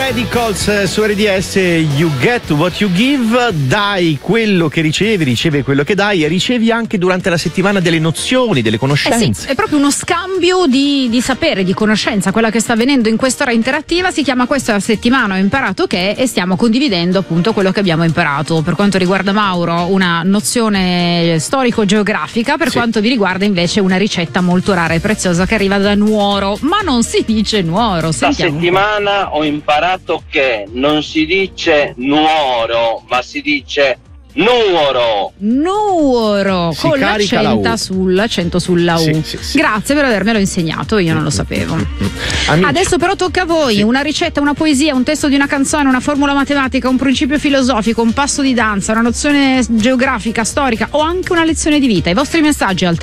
Radicals su RDS. You get what you give, dai quello che ricevi, riceve quello che dai, e ricevi anche durante la settimana delle nozioni, delle conoscenze. Sì, è proprio uno scambio di sapere, di conoscenza, quella che sta avvenendo in quest'ora interattiva. Si chiama Questa settimana ho imparato che, e stiamo condividendo appunto quello che abbiamo imparato. Per quanto riguarda Mauro, una nozione storico-geografica, per quanto vi riguarda invece una ricetta molto rara e preziosa che arriva da Nuoro, ma non si dice Nuoro. Questa settimana ho imparato che non si dice Nuoro, ma si dice Nuoro. Nuoro, Si con carica l'accento sulla U. Sì. Grazie per avermelo insegnato, io non lo sapevo. Adesso però tocca a voi. Una ricetta, una poesia, un testo di una canzone, una formula matematica, un principio filosofico, un passo di danza, una nozione geografica, storica o anche una lezione di vita. I vostri messaggi al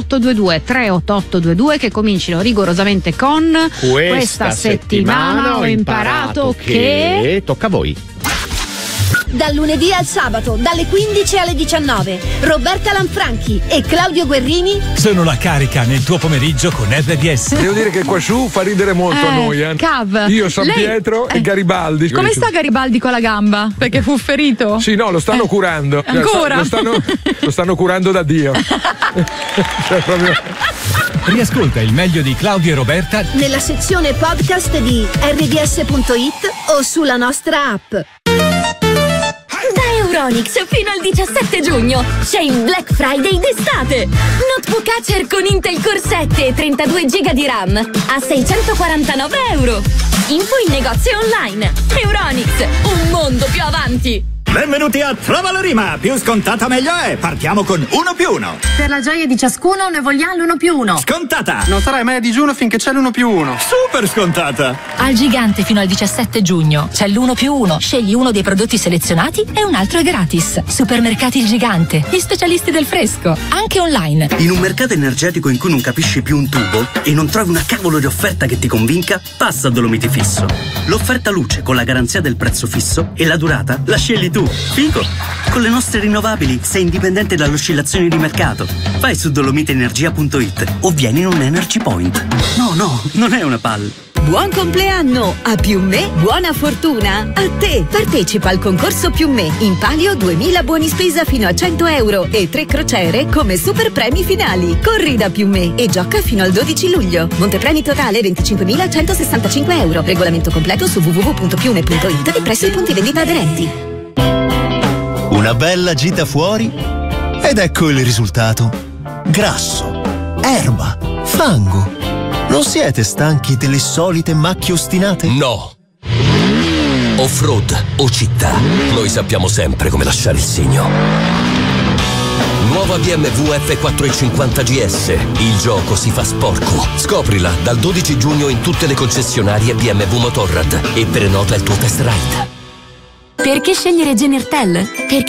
38822 che comincino rigorosamente con Questa settimana ho imparato che... Tocca a voi. Dal lunedì al sabato, dalle 15 alle 19, Roberta Lanfranchi e Claudio Guerrini sono la carica nel tuo pomeriggio con RDS. Devo dire che qua su fa ridere molto a noi. Cav, io, San Pietro e Garibaldi. Come sta Garibaldi con la gamba? Perché fu ferito? Sì, no, lo stanno curando. Ancora? Lo stanno curando da Dio. Cioè, proprio... Riascolta il meglio di Claudio e Roberta nella sezione podcast di rds.it o sulla nostra app. Da Euronics fino al 17 giugno c'è il Black Friday d'estate. Notebook Acer con Intel Core 7 e 32 GB di RAM a €649. Info in negozio online. Euronics, un mondo più avanti. Benvenuti a Trova la Rima, più scontata meglio è. Partiamo con 1+1. Per la gioia di ciascuno ne vogliamo l'1+1. Scontata. Non sarai mai a digiuno finché c'è l'1+1. Super scontata. Al Gigante fino al 17 giugno c'è l'1+1. Scegli uno dei prodotti selezionati e un altro è gratis. Supermercati Il Gigante, gli specialisti del fresco, anche online. In un mercato energetico in cui non capisci più un tubo e non trovi una cavolo di offerta che ti convinca, passa a Dolomiti Fisso. L'offerta luce con la garanzia del prezzo fisso e la durata la scegli tu. Fico! Con le nostre rinnovabili sei indipendente dalle oscillazioni di mercato. Vai su dolomiteenergia.it o vieni in un Energy Point. No, non è una PAL. Buon compleanno! A Più Me, buona fortuna! A te! Partecipa al concorso Più Me. In palio 2000 buoni spesa fino a €100 e 3 crociere come super premi finali. Corri da Più Me e gioca fino al 12 luglio. Montepremi totale €25.165. Regolamento completo su www.piume.it e presso i punti vendita aderenti. Una bella gita fuori ed ecco il risultato. Grasso, erba, fango. Non siete stanchi delle solite macchie ostinate? No. Off-road o città, noi sappiamo sempre come lasciare il segno. Nuova BMW F450 GS. Il gioco si fa sporco. Scoprila dal 12 giugno in tutte le concessionarie BMW Motorrad e prenota il tuo test ride. Perché scegliere Genertel? Perché